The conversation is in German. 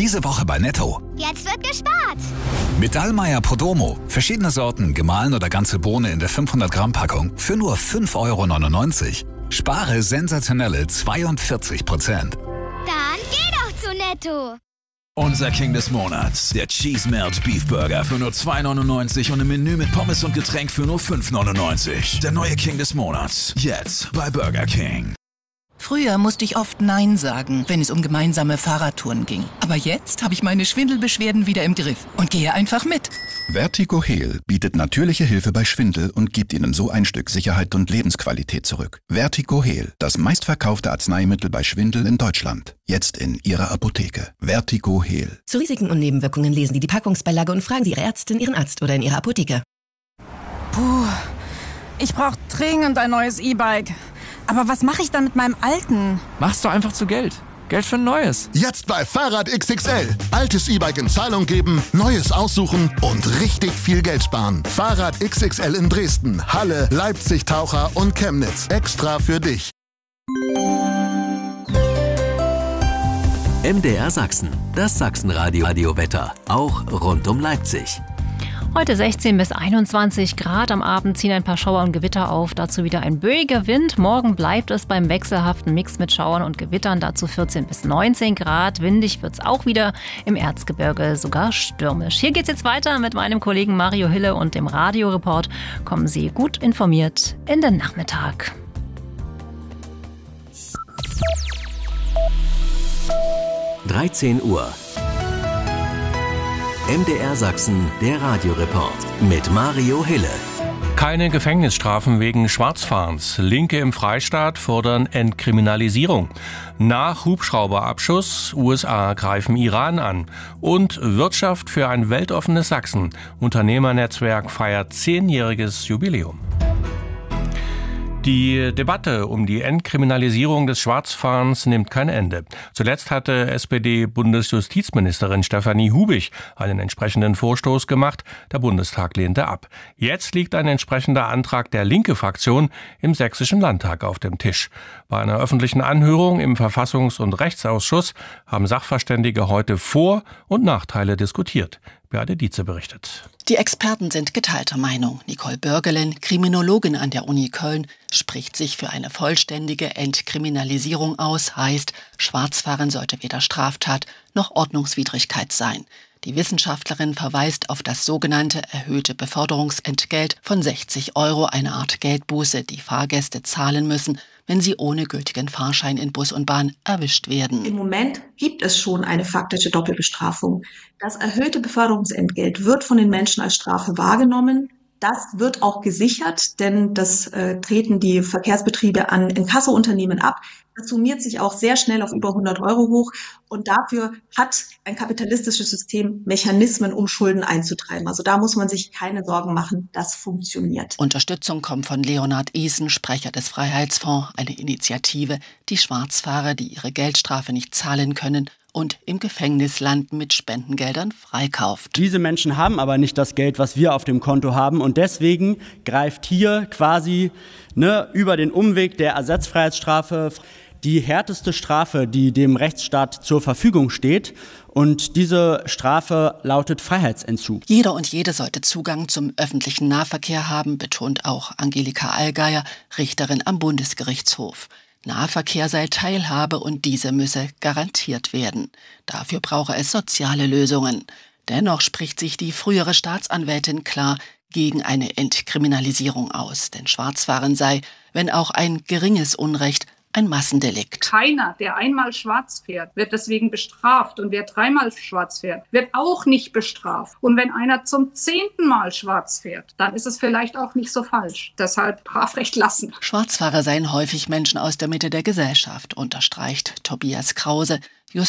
Diese Woche bei Netto. Jetzt wird gespart. Mit Dallmayr Podromo. Verschiedene Sorten, gemahlen oder ganze Bohne in der 500 Gramm Packung für nur 5,99 €. Spare sensationelle 42%. Dann geh doch zu Netto. Unser King des Monats, der Cheese Melt Beef Burger für nur 2,99 € und im Menü mit Pommes und Getränk für nur 5,99 €. Der neue King des Monats, jetzt bei Burger King. Früher musste ich oft Nein sagen, wenn es um gemeinsame Fahrradtouren ging. Aber jetzt habe ich meine Schwindelbeschwerden wieder im Griff und gehe einfach mit. Vertigo Heal bietet natürliche Hilfe bei Schwindel und gibt Ihnen so ein Stück Sicherheit und Lebensqualität zurück. Vertigo Heal, das meistverkaufte Arzneimittel bei Schwindel in Deutschland. Jetzt in Ihrer Apotheke. Vertigo Heal. Zu Risiken und Nebenwirkungen lesen Sie die Packungsbeilage und fragen Sie Ihre Ärztin, Ihren Arzt oder in Ihrer Apotheke. Puh, ich brauche dringend ein neues E-Bike. Aber was mache ich dann mit meinem alten? Mach's doch einfach zu Geld. Geld für ein neues. Jetzt bei Fahrrad XXL. Altes E-Bike in Zahlung geben, neues aussuchen und richtig viel Geld sparen. Fahrrad XXL in Dresden, Halle, Leipzig, Taucher und Chemnitz. Extra für dich. MDR Sachsen. Das Sachsenradio-Wetter. Auch rund um Leipzig. Heute 16 bis 21 Grad. Am Abend ziehen ein paar Schauer und Gewitter auf. Dazu wieder ein böiger Wind. Morgen bleibt es beim wechselhaften Mix mit Schauern und Gewittern. Dazu 14 bis 19 Grad. Windig wird es auch wieder. Im Erzgebirge sogar stürmisch. Hier geht's jetzt weiter mit meinem Kollegen Mario Hille und dem Radioreport. Kommen Sie gut informiert in den Nachmittag. (13 Uhr) MDR Sachsen, der Radioreport mit Mario Hille. Keine Gefängnisstrafen wegen Schwarzfahrens. Linke im Freistaat fordern Entkriminalisierung. Nach Hubschrauberabschuss, USA greifen Iran an. Und Wirtschaft für ein weltoffenes Sachsen. Unternehmernetzwerk feiert 10-jähriges Jubiläum. Die Debatte um die Entkriminalisierung des Schwarzfahrens nimmt kein Ende. Zuletzt hatte SPD-Bundesjustizministerin Stefanie Hubich einen entsprechenden Vorstoß gemacht. Der Bundestag lehnte ab. Jetzt liegt ein entsprechender Antrag der Linke-Fraktion im Sächsischen Landtag auf dem Tisch. Bei einer öffentlichen Anhörung im Verfassungs- und Rechtsausschuss haben Sachverständige heute Vor- und Nachteile diskutiert. Beate Dietze berichtet. Die Experten sind geteilter Meinung. Nicole Börgelin, Kriminologin an der Uni Köln, spricht sich für eine vollständige Entkriminalisierung aus, heißt, Schwarzfahren sollte weder Straftat noch Ordnungswidrigkeit sein. Die Wissenschaftlerin verweist auf das sogenannte erhöhte Beförderungsentgelt von 60 €, eine Art Geldbuße, die Fahrgäste zahlen müssen, wenn sie ohne gültigen Fahrschein in Bus und Bahn erwischt werden. Im Moment gibt es schon eine faktische Doppelbestrafung. Das erhöhte Beförderungsentgelt wird von den Menschen als Strafe wahrgenommen. Das wird auch gesichert, denn das treten die Verkehrsbetriebe an Inkasso-Unternehmen ab. Das summiert sich auch sehr schnell auf über 100 € hoch. Und dafür hat ein kapitalistisches System Mechanismen, um Schulden einzutreiben. Also da muss man sich keine Sorgen machen, das funktioniert. Unterstützung kommt von Leonhard Isen, Sprecher des Freiheitsfonds, eine Initiative, die Schwarzfahrer, die ihre Geldstrafe nicht zahlen können und im Gefängnis landen, mit Spendengeldern freikauft. Diese Menschen haben aber nicht das Geld, was wir auf dem Konto haben, und deswegen greift hier quasi über den Umweg der Ersatzfreiheitsstrafe die härteste Strafe, die dem Rechtsstaat zur Verfügung steht. Und diese Strafe lautet Freiheitsentzug. Jeder und jede sollte Zugang zum öffentlichen Nahverkehr haben, betont auch Angelika Allgeier, Richterin am Bundesgerichtshof. Nahverkehr sei Teilhabe und diese müsse garantiert werden. Dafür brauche es soziale Lösungen. Dennoch spricht sich die frühere Staatsanwältin klar gegen eine Entkriminalisierung aus. Denn Schwarzfahren sei, wenn auch ein geringes Unrecht, ein Massendelikt. Keiner, der einmal schwarz fährt, wird deswegen bestraft. Und wer dreimal schwarz fährt, wird auch nicht bestraft. Und wenn einer zum 10. Mal schwarz fährt, dann ist es vielleicht auch nicht so falsch. Deshalb Strafrecht lassen. Schwarzfahrer seien häufig Menschen aus der Mitte der Gesellschaft, unterstreicht Tobias Krause,